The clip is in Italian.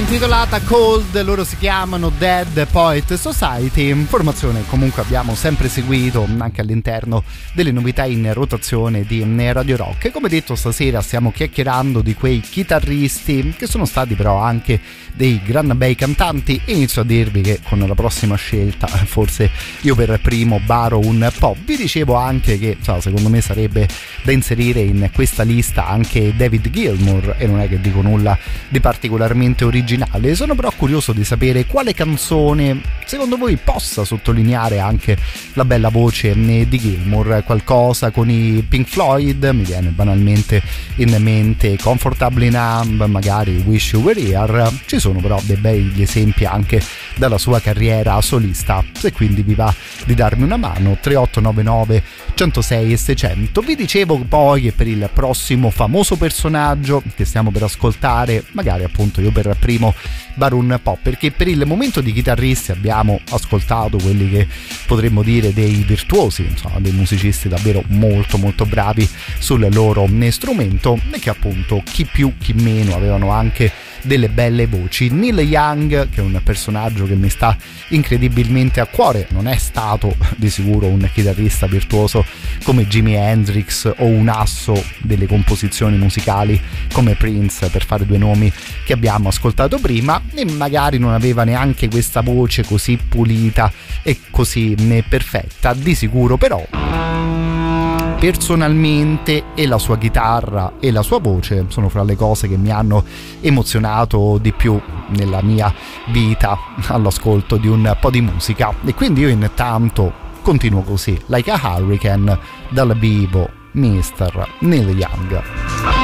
intitolata Cold, loro si chiamano Dead Poet Society, formazione comunque abbiamo sempre seguito anche all'interno delle novità in rotazione di Radio Rock. E come detto, stasera stiamo chiacchierando di quei chitarristi che sono stati però anche dei gran bei cantanti. Inizio a dirvi che con la prossima scelta forse io per primo baro un po'. Vi dicevo anche che secondo me sarebbe da inserire in questa lista anche David Gilmour, e non è che dico nulla di particolarmente originale. Sono però curioso di sapere quale canzone secondo voi possa sottolineare anche la bella voce di Gilmour. Qualcosa con i Pink Floyd, mi viene banalmente in mente Comfortably Numb, magari Wish You Were Here. Ci sono però dei bei esempi anche dalla sua carriera solista, se quindi vi va di darmi una mano. 3899 106 e 600. Vi dicevo poi che per il prossimo famoso personaggio che stiamo per ascoltare, magari appunto io per primo baro un po', perché per il momento di chitarristi abbiamo ascoltato quelli che potremmo dire dei virtuosi, insomma dei musicisti davvero molto molto bravi sul loro strumento, e che appunto chi più chi meno avevano anche delle belle voci. Neil Young, che è un personaggio che mi sta incredibilmente a cuore, non è stato di sicuro un chitarrista virtuoso come Jimi Hendrix o un asso delle composizioni musicali come Prince, per fare due nomi che abbiamo ascoltato prima, e magari non aveva neanche questa voce così pulita e così perfetta. Di sicuro però personalmente e la sua chitarra e la sua voce sono fra le cose che mi hanno emozionato di più nella mia vita all'ascolto di un po' di musica. E quindi io intanto continuo così, Like a Hurricane dal vivo Mr. Neil Young.